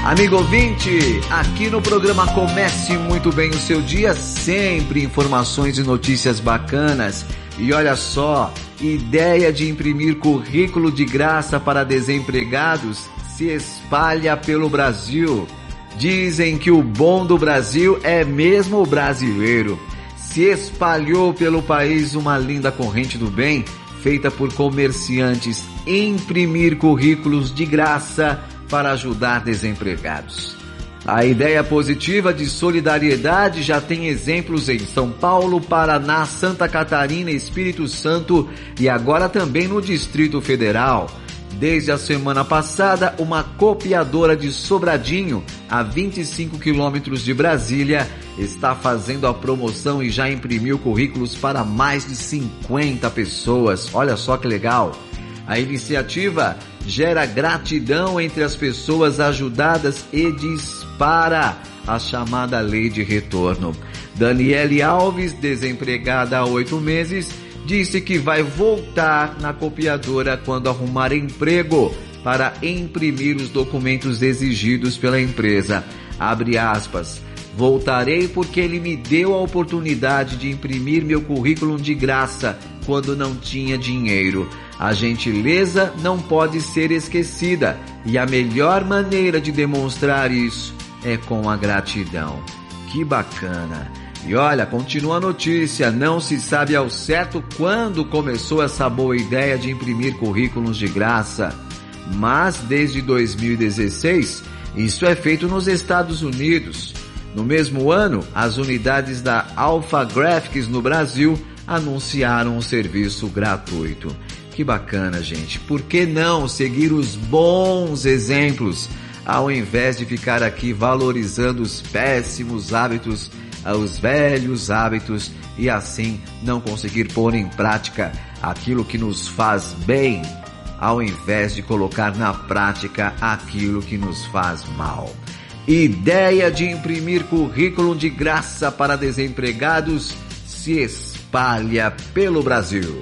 Amigo ouvinte, aqui no programa Comece Muito Bem o Seu Dia, sempre informações e notícias bacanas. E olha só, ideia de imprimir currículo de graça para desempregados se espalha pelo Brasil. Dizem que o bom do Brasil é mesmo o brasileiro. Se espalhou pelo país uma linda corrente do bem, feita por comerciantes, imprimir currículos de graça para ajudar desempregados. A ideia positiva de solidariedade já tem exemplos em São Paulo, Paraná, Santa Catarina, Espírito Santo e agora também no Distrito Federal. Desde a semana passada, uma copiadora de Sobradinho, a 25 quilômetros de Brasília, está fazendo a promoção e já imprimiu currículos para mais de 50 pessoas. Olha só que legal! A iniciativa gera gratidão entre as pessoas ajudadas e dispara a chamada lei de retorno. Daniele Alves, desempregada há 8 meses, disse que vai voltar na copiadora quando arrumar emprego para imprimir os documentos exigidos pela empresa. Abre aspas. Voltarei porque ele me deu a oportunidade de imprimir meu currículo de graça quando não tinha dinheiro. A gentileza não pode ser esquecida e a melhor maneira de demonstrar isso é com a gratidão. Que bacana! E olha, continua a notícia, não se sabe ao certo quando começou essa boa ideia de imprimir currículos de graça, mas desde 2016 isso é feito nos Estados Unidos. No mesmo ano, as unidades da Alpha Graphics no Brasil anunciaram um serviço gratuito. Que bacana, gente. Por que não seguir os bons exemplos, ao invés de ficar aqui valorizando os péssimos hábitos, os velhos hábitos e assim não conseguir pôr em prática aquilo que nos faz bem, ao invés de colocar na prática aquilo que nos faz mal. Ideia de imprimir currículo de graça para desempregados se espalha pelo Brasil.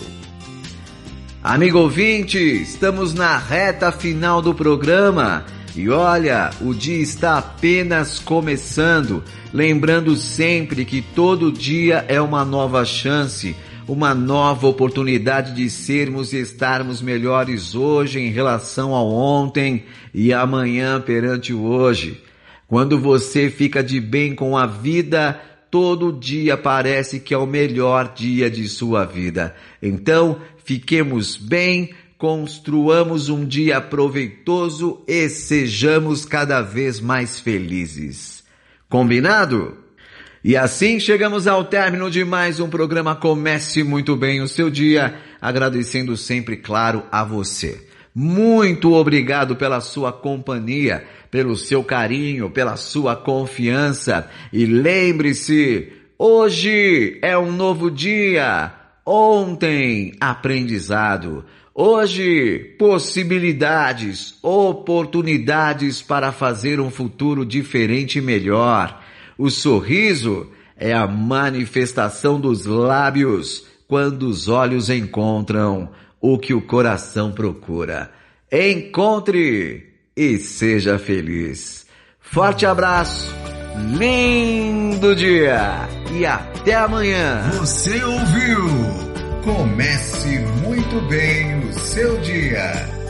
Amigo ouvinte, estamos na reta final do programa e olha, o dia está apenas começando. Lembrando sempre que todo dia é uma nova chance, uma nova oportunidade de sermos e estarmos melhores hoje em relação ao ontem e amanhã perante o hoje. Quando você fica de bem com a vida, todo dia parece que é o melhor dia de sua vida. Então, fiquemos bem, construamos um dia proveitoso e sejamos cada vez mais felizes. Combinado? E assim chegamos ao término de mais um programa Comece Muito Bem o Seu Dia, agradecendo sempre, claro, a você. Muito obrigado pela sua companhia, pelo seu carinho, pela sua confiança. E lembre-se, hoje é um novo dia, ontem aprendizado, hoje possibilidades, oportunidades para fazer um futuro diferente e melhor. O sorriso é a manifestação dos lábios quando os olhos encontram o que o coração procura. Encontre e seja feliz. Forte abraço, lindo dia e até amanhã. Você ouviu? Comece muito bem o seu dia.